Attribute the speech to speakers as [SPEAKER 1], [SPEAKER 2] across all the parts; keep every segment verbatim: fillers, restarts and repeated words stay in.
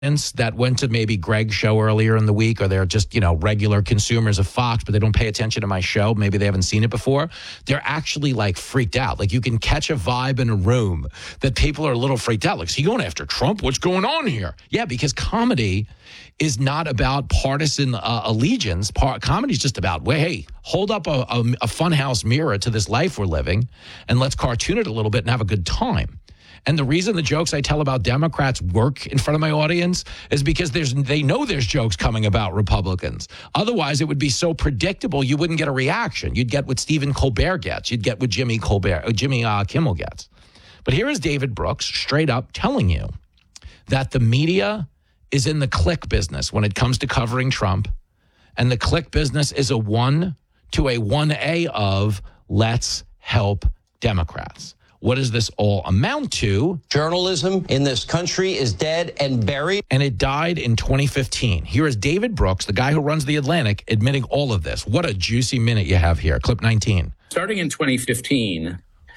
[SPEAKER 1] that went to maybe Greg's show earlier in the week, or they're just, you know, regular consumers of Fox, but they don't pay attention to my show. Maybe they haven't seen it before. They're actually like freaked out. Like you can catch a vibe in a room that people are a little freaked out. Like, is he going after Trump? What's going on here? Yeah, because comedy is not about partisan uh, allegiance. Par- comedy is just about, well, hey, hold up a, a, a funhouse mirror to this life we're living and let's cartoon it a little bit and have a good time. And the reason the jokes I tell about Democrats work in front of my audience is because there's they know there's jokes coming about Republicans. Otherwise, it would be so predictable you wouldn't get a reaction. You'd get what Stephen Colbert gets. You'd get what Jimmy Colbert, uh, Jimmy uh, Kimmel gets. But here is David Brooks straight up telling you that the media is in the click business when it comes to covering Trump. And the click business is a one to a one A of let's help Democrats. What does this all amount to?
[SPEAKER 2] Journalism in this country is dead and buried.
[SPEAKER 1] And it died in twenty fifteen. Here is David Brooks, the guy who runs The Atlantic, admitting all of this. What a juicy minute you have here. Clip nineteen.
[SPEAKER 3] Starting in twenty fifteen,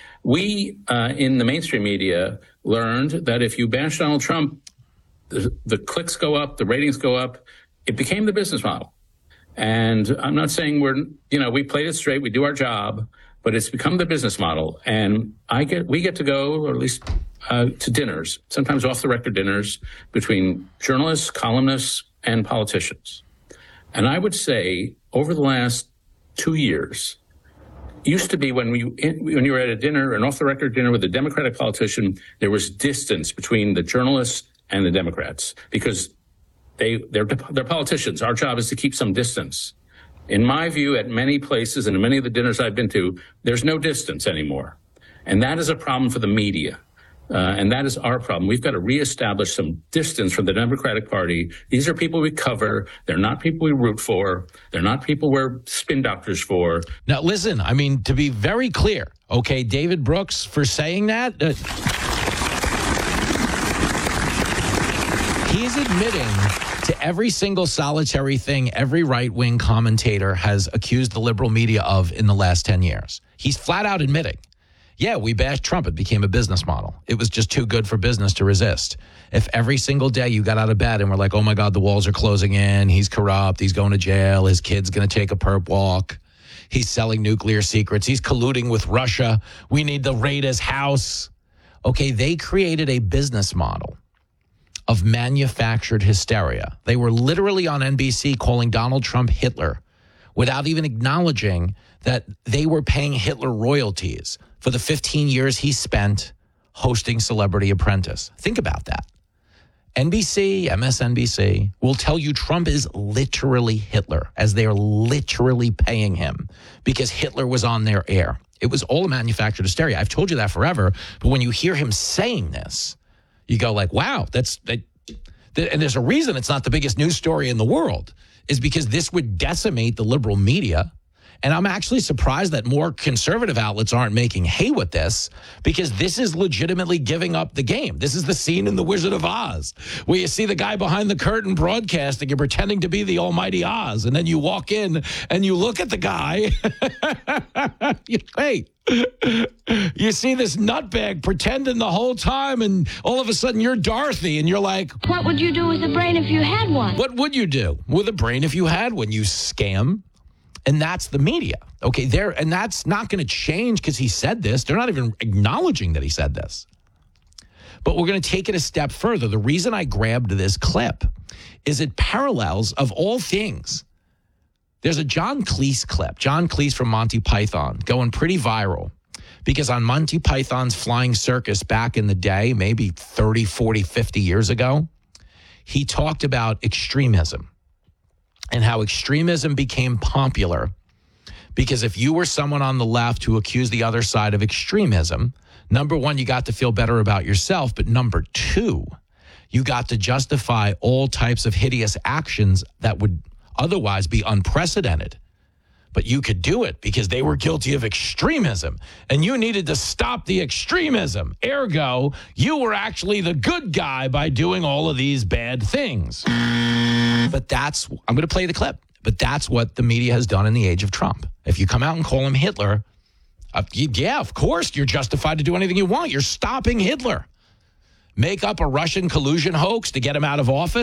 [SPEAKER 3] we uh, in the mainstream media learned that if you bash Donald Trump, the, the clicks go up, the ratings go up. It became the business model. And I'm not saying we're, you know, we played it straight, we do our job, but it's become the business model. And I get, we get to go, or at least uh, to dinners, sometimes off the record dinners between journalists, columnists, and politicians. And I would say over the last two years, used to be when we when you were at a dinner, an off the record dinner with a Democratic politician, there was distance between the journalists and the Democrats because they they're they're politicians. Our job is to keep some distance. In my view, at many places and many of the dinners I've been to, there's no distance anymore. And that is a problem for the media. Uh, and that is our problem. We've got to reestablish some distance from the Democratic Party. These are people we cover. They're not people we root for. They're not people we're spin doctors for.
[SPEAKER 1] Now, listen, I mean, to be very clear, okay, David Brooks, for saying that, uh, he's admitting to every single solitary thing every right-wing commentator has accused the liberal media of in the last ten years. He's flat out admitting, yeah, we bashed Trump. It became a business model. It was just too good for business to resist. If every single day you got out of bed and were like, oh, my God, the walls are closing in. He's corrupt. He's going to jail. His kid's going to take a perp walk. He's selling nuclear secrets. He's colluding with Russia. We need to raid his house. Okay, they created a business model of manufactured hysteria. They were literally on N B C calling Donald Trump Hitler without even acknowledging that they were paying Hitler royalties for the fifteen years he spent hosting Celebrity Apprentice. Think about that. N B C, M S N B C will tell you Trump is literally Hitler, as they're literally paying him because Hitler was on their air. It was all a manufactured hysteria. I've told you that forever, but when you hear him saying this, you go like, wow, that's that, that, and there's a reason it's not the biggest news story in the world, is because this would decimate the liberal media. And I'm actually surprised that more conservative outlets aren't making hay with this, because this is legitimately giving up the game. This is the scene in The Wizard of Oz where you see the guy behind the curtain broadcasting and pretending to be the almighty Oz. And then you walk in and you look at the guy. you, hey, you see this nutbag pretending the whole time, and all of a sudden you're Dorothy and you're like,
[SPEAKER 4] what would you do with a brain if you had one?
[SPEAKER 1] What would you do with a brain if you had one, you scam? And that's the media. Okay, there, and that's not going to change because he said this. They're not even acknowledging that he said this. But we're going to take it a step further. The reason I grabbed this clip is it parallels, of all things, there's a John Cleese clip, John Cleese from Monty Python, going pretty viral. Because on Monty Python's Flying Circus back in the day, maybe thirty, forty, fifty years ago, he talked about extremism. And how extremism became popular because if you were someone on the left who accused the other side of extremism, number one, you got to feel better about yourself. But number two, you got to justify all types of hideous actions that would otherwise be unprecedented. But you could do it because they were guilty of extremism and you needed to stop the extremism. Ergo, you were actually the good guy by doing all of these bad things. But that's, I'm going to play the clip, but that's what the media has done in the age of Trump. If you come out and call him Hitler, uh, yeah, of course you're justified to do anything you want. You're stopping Hitler. make up a Russian collusion hoax to get him out of office?